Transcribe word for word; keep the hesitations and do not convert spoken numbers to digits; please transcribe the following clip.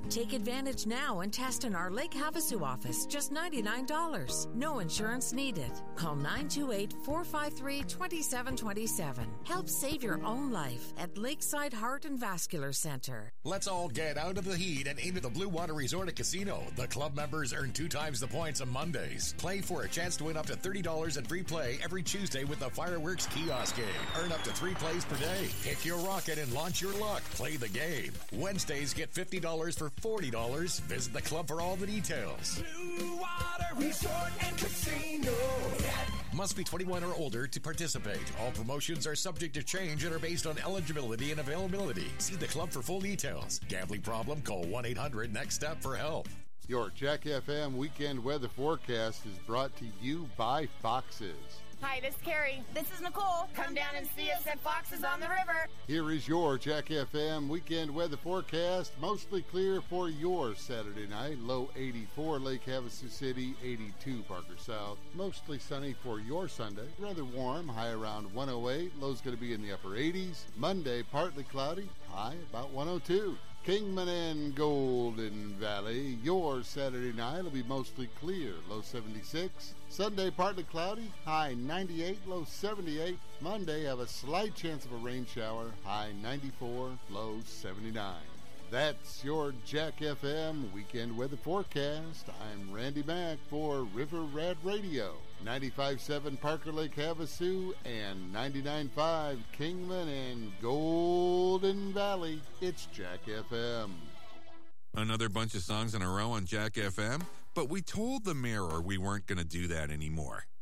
Take advantage now and test in our Lake Havasu office, just ninety-nine dollars. No insurance needed. Call nine two eight, four five three, two seven two seven. Help save your own life at Lakeside Heart and Vascular Center. Let's all get out of the heat and into the Blue Water Resort and Casino. The club members earn two times the points on Mondays. Play for a chance to win up to thirty dollars in free play every Tuesday with the Fireworks Kiosk game. Earn up to three plays per day. Pick your rocket and launch your luck. Play the game. Wednesdays get fifty dollars for forty dollars. Visit the club for all the details. Blue Water Resort and Casino. Must be twenty-one or older to participate. All promotions are subject to change and are based on eligibility and availability. See the club for full details. Gambling problem? Call one eight hundred next step for help. Your Jack F M weekend weather forecast is brought to you by Foxes. Hi, this is Carrie. This is Nicole. Come down and see us at Foxes on the River. Here is your Jack F M weekend weather forecast. Mostly clear for your Saturday night. Low eighty-four, Lake Havasu City, eighty-two, Parker South. Mostly sunny for your Sunday. Rather warm, high around one oh eight. Low's going to be in the upper eighties. Monday, partly cloudy, high about one oh two. Kingman and Golden Valley, your Saturday night will be mostly clear, low seventy-six. Sunday, partly cloudy, high ninety-eight, low seventy-eight. Monday, have a slight chance of a rain shower, high ninety-four, low seventy-nine. That's your Jack F M weekend weather forecast. I'm Randy Mack for River Rat Radio. ninety-five point seven Parker Lake Havasu and ninety-nine point five Kingman and Golden Valley. It's Jack F M. Another bunch of songs in a row on Jack F M, but we told the Mirror we weren't going to do that anymore.